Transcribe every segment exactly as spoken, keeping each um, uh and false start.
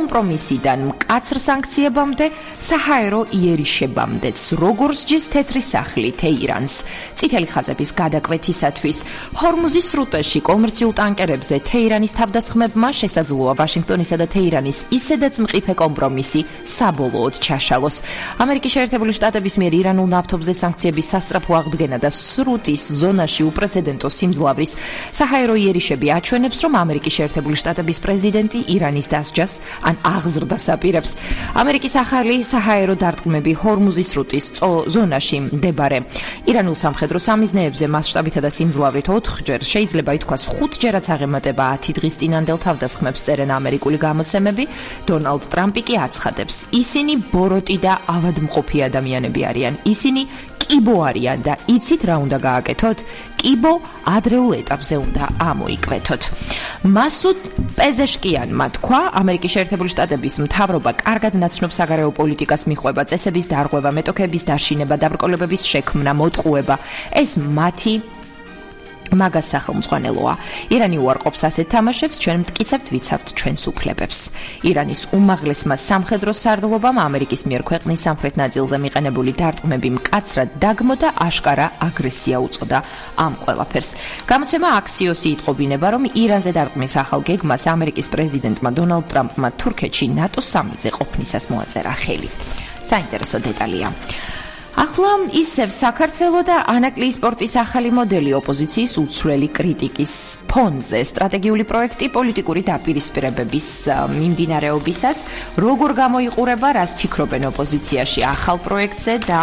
კომპრომისიდან მკაცრ სანქციებამდე, საჰაერო იერიშებამდეც, როგორც ჯის თეთრი სახლი თეირანს. წითელი ხაზების გადაკვეთისათვის ჰორმუზის სრუტეში კომერციულ ტანკერებზე თეირანის თავდასხმებმა შესაძლოა ვაშინგტონისა და თეირანის ისედაც მყიფე კომპრომისი საბოლოოდ ჩაშალოს. ამერიკის შეერთებული შტატების მიერ ირანულ ნავთობზე სანქციების სასწრაფო აღდგენა და სრუტის ზონაში უპრეცედენტო სიმძლავრის საჰაერო იერიშები აჩვენებს, რომ ამერიკის შეერთებული შტატების პრეზიდენტი ირანის დასჯას ან აღზრდას აპირებს. ამერიკის ახალი საჰაერო დარტყმები ჰორმუზის სრუტის ზონაში მდებარე ირანულ სამხედრო სამიზნეებზე მასშტაბითა და სიმძლავრით ოთხჯერ, შეიძლება ითქვას ხუთჯერაც აღემატება ათი დღის წინანდელ თავდასხმებს წერენ ამერიკული გამოცემები. დონალდ ტრამპი კი აცხადებს, ისინი ბოროტი და ავადმყოფი ადამიანები არიან. ისინი კიბო არიან და იცით რა უნდა გააკეთოთ? კიბო ადრეულ ეტაპზე უნდა ამოიკვეთოთ. მასუდ პეზეშკიანმა თქვა, ამერიკის შეერთებული შტატების მთავრობა კარგად ნაცნობ საგარეო პოლიტიკას მიჰყვება, წესების დარღვევა, მეტოქეების დაშინება, დაბრკოლებების შექმნა, მოტყუება. ეს მათი მაგას სახელმძღვანელოა. ირანი უარყოფს ასეთ თამაშებს, ჩვენ მტკიცებთ ვიცავთ ჩვენს უფლებებს. ირანის უმაღლესმა სამხედრო სარდლობამ ამერიკის მიერ ქვეყნის სამხრეთ ნაწილზე მიყენებული დარტყმები მკაცრად დაგმო და აშკარა აგრესია უწოდა ამ ყველაფერს. გამოცემა აქსიოსი იტყობინება, რომ ირანზე დარტყმის ახალ გეგმას ამერიკის პრეზიდენტმა დონალდ ტრამპმა თურქეთში ნატოს სამიტზე ყოფნისას მოაწერა ხელი. საინტერესო დეტალია. ახლა ისევ საქართველო და ანაკლიის სპორტის ახალი მოდელი ოპოზიციის უცვლელი კრიტიკის ფონზე. სტრატეგიული პროექტი პოლიტიკური დაპირისპირებების მიმდინარეობისას როგორ გამოიყურება, რას ფიქრობენ ოპოზიციაში ახალ პროექტზე და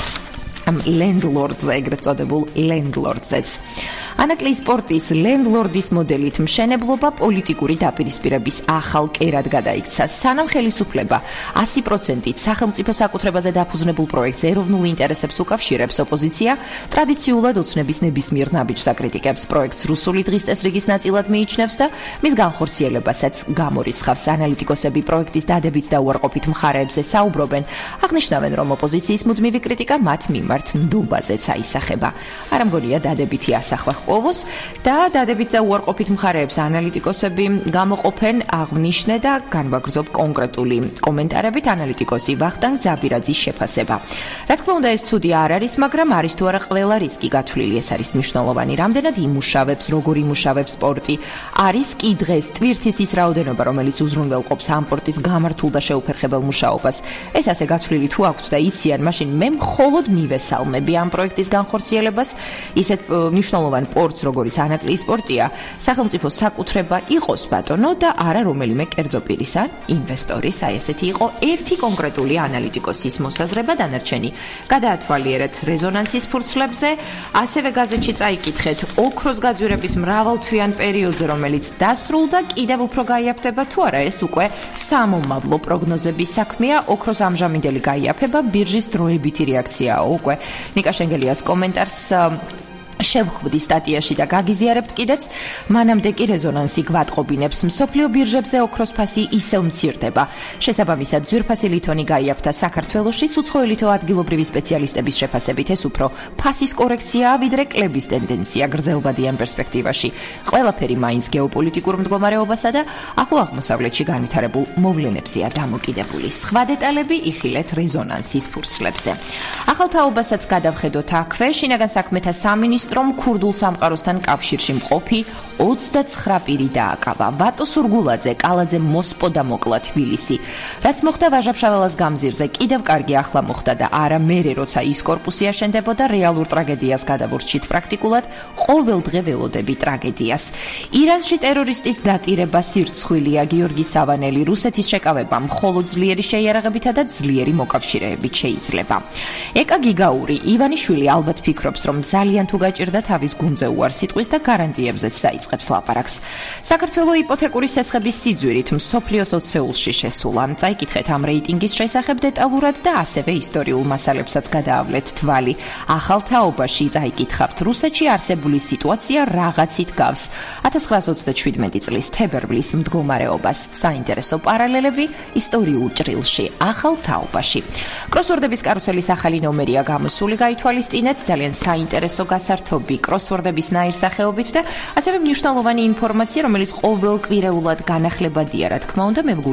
ლენდლორდზე, ეგრეთ წოდებულ ლენდლორდზეც. ანაკლიის სპორტის ლენდლორდის მოდელით მშენებლობა პოლიტიკური დაპირისპირების ახალ კერად გადაიქცა. სანამ ხელისუფლება ასი პროცენტით სახელმწიფო საკუთრებაზე დაფუძნებულ პროექტს ეროვნულ ინტერესებს უკავშირებს, ოპოზიცია ტრადიციულად ოცნების ნებისმიერ ნაბიჯს აკრიტიკებს. პროექტს რუსული დღის წესრიგის ნაწილად მიიჩნევს და მის განხორციელებასაც გამორიცხავს. ანალიტიკოსები პროექტის დადებით და უარყოფით მხარეებზე საუბრობენ, აღნიშნავენ, რომ ოპოზიციის მუდმივი კრიტიკა მათ მიმართ ნდობაზეც აისახება. არ ამგონია დადებითი ასახვა ოვოს და დადებით და უარყოფით მხარეებს ანალიტიკოსები გამოყოფენ, აღნიშნე და განვაგრძობ კონკრეტული კომენტარებით ანალიტიკოსი ვახტანგ ძაბირაძის შეფასება. რა თქმა უნდა, ეს ცუდი არ არის, მაგრამ არის თუ არა ყველა რისკი გათვლილი, ეს არის მნიშვნელოვანი. რამდენად იმუშავებს, როგორ იმუშავებს სპორტი, არის კი დღეს ტვირთის ის რაოდენობა, რომელიც უზრუნველყოფს ამ სპორტის გამართულ და შეუფერხებელ მუშაობას. ეს ასე გათვლილი თუ აქვთ და იციან, მაშინ მე მხოლოდ მივესალმები ამ პროექტის განხორციელებას. ისეთ მნიშვნელოვან სპორტს, როგორც ანაკლიის სპორტია, სახელმწიფო საკუთრება იყოს ბატონო და არა რომელიმე კერძო პირის ან ინვესტორის. აი ესეთი იყო ერთი კონკრეტული ანალიტიკოსის მოსაზრება, დანარჩენი გადაათვალიერეთ რეზონანსის ფურცლებზე. ასევე გაზეთში წაიკითხეთ ოქროს გაძვირების მრავალთვიან პერიოდზე, რომელიც დასრულდა, კიდევ უფრო გაიაფება თუ არა, ეს უკვე სამომავლო პროგნოზების საქმეა. ოქროს ამჟამინდელი გაიაფება, ბირჟის დროებითი რეაქციაა უკვე. ნიკა შენგელიას კომენტარს შევხვდი სტატიაში და გაგიზიარებთ კიდეც. მანამდე კი რეზონანსი გვატყობინებს, მსოფლიო ბირჟებზე ოქროს ფასი ისევ მცირდება. შესაბამისად, ძვირფასი ლითონი გაიაფთა საქართველოში, უცხოელი ლითო ადგილობრივი სპეციალისტების შეფასებით ეს უფრო ფასის კორექციაა, ვიდრე კლების ტენდენცია გრძელვადიან პერსპექტივაში. ყველაფერი მაინც გეოპოლიტიკურ მდგომარეობასა და ახლო აღმოსავლეთში განვითარებულ მოვლენებზეა დამოკიდებული. სხვა დეტალები იხილეთ რეზონანსის ფურცლებზე. ახალ თაობასაც გადავხედოთ აქვე, შინაგან საქმეთა სამინისტრო რომ ქურდულ სამყაროსთან კავშირში მყოფი ოცდაცხრა პირი დააკავა. ვატო სურგულაძე, კალაძე მოსპო და მოკლა თბილისი. რაც მოხდა ვაჟა-ფშაველას გამზირზე, კიდევ კარგი ახლა მოხდა და არა მერე, როცა ის კორპუსი აშენდებოდა, რეალურ ტრაგედიას გადავურჩით პრაქტიკულად, ყოველდღე ველოდები ტრაგედიას. ირანში ტერორისტის დატირება სირცხვილია, გიორგი სავანელი, რუსეთის შეკავება მხოლოდ ძლიერი შეიარაღებითა და ძლიერი მოკავშირეებით შეიძლება. ეკა გიგაური, ივანიშვილი ალბათ ფიქრობს, რომ ძალიან თუ გაჭირდა თავის გუნდზე უარ სიტყვის და გარანტიებზეც დაიწყებს ლაპარაკს. საქართველოს იპოთეკური სესხების სიძვირით მსოფლიოს ოცეულში შესულა. წაიკითხეთ ამ რეიტინგის შესახებ დეტალურად და ასევე ისტორიულ მასალებსაც გადაავლეთ თვალი. ახალ თაობაში წაიკითხავთ რუსეთში არსებული სიტუაცია რაღაცით გავს. ათას ცხრაასი ოცდაშვიდმეტი წლის თებერვლის მდგომარეობას. საინტერესო პარალელები ისტორიულ ჭრილში, ახალ თაობაში. კროსვორდების კარუსელის ახალი ნომერია გამოსული, გაითვალისწინეთ, ძალიან საინტერესო გასართობი კროსვორდების ნაირსახეობით და ასევე მნიშვნელოვანი ინფორმაცია, რომელიც ყოველკვირეულად განახლებადია, რა თქმა უნდა, მე